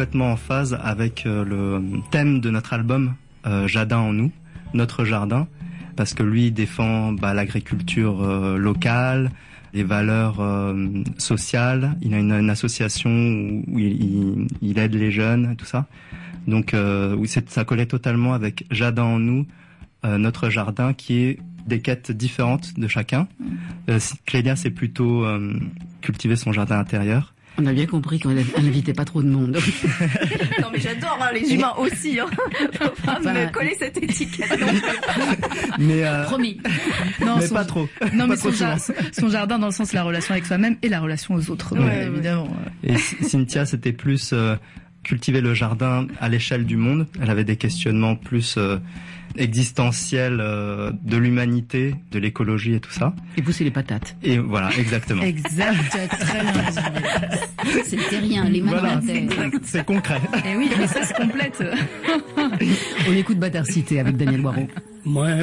complètement en phase avec le thème de notre album Jardin en nous, notre jardin, parce que lui défend l'agriculture locale, les valeurs sociales. Il a une association où il aide les jeunes, tout ça. Donc oui, ça collait totalement avec Jardin en nous, notre jardin, qui est des quêtes différentes de chacun. Clélia, c'est plutôt cultiver son jardin intérieur. On a bien compris qu'on n'invitait pas trop de monde. Non mais j'adore les humains aussi. Faut pas me coller cette étiquette. Mais promis. Non, mais pas trop. Non, mais pas son jardin dans le sens de la relation avec soi-même et la relation aux autres, évidemment. Et Cynthia, c'était plus cultiver le jardin à l'échelle du monde. Elle avait des questionnements plus existentiels de l'humanité, de l'écologie et tout ça. Et pousser les patates. Et voilà, exactement. Exact, très bien résumé. C'était rien, les mains dans la terre. C'est concret. Et oui, mais ça se complète. On écoute Bâtard Cité avec Daniel Boireau. Moi,